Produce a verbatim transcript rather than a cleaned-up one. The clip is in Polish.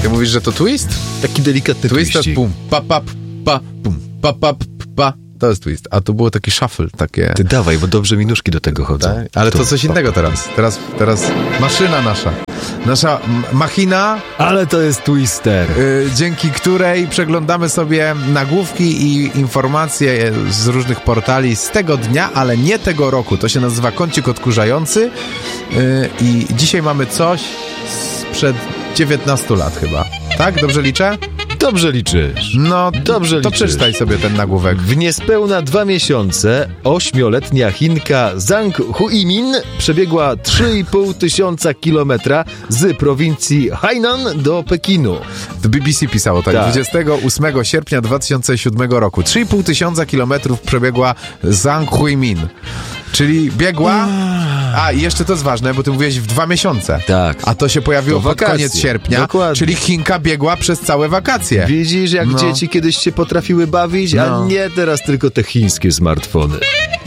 Ty mówisz, że to twist? Taki delikatny Twist to twiścik. pum, pa, pa, pa, pum, pa, pa, pa. To jest twist. A to było taki shuffle, takie... Ty dawaj, bo dobrze mi nóżki do tego chodzą. Tak? Ale to, to coś innego teraz. Teraz, teraz maszyna nasza. Nasza m- machina, Ale to jest twister. y, dzięki której przeglądamy sobie nagłówki i informacje z różnych portali z tego dnia, ale nie tego roku. To się nazywa kącik odkurzający y, i dzisiaj mamy coś sprzed dziewiętnastu lat chyba. Tak? Dobrze liczę? Dobrze liczysz. No, Dobrze to liczysz. przeczytaj sobie ten nagłówek. W niespełna dwa miesiące ośmioletnia Chinka Zhang Huimin przebiegła trzy i pół tysiąca kilometra z prowincji Hainan do Pekinu. To B B C pisało tak, Tak. dwudziestego ósmego sierpnia dwa tysiące siódmego roku. trzy i pół tysiąca kilometrów przebiegła Zhang Huimin. Czyli biegła... A, i jeszcze to jest ważne, bo ty mówiłeś w dwa miesiące. Tak. A to się pojawiło To pod wakacje. koniec sierpnia, Dokładnie. czyli Chinka biegła przez całe wakacje. Widzisz, jak No. dzieci kiedyś się potrafiły bawić, No. a nie teraz tylko te chińskie smartfony.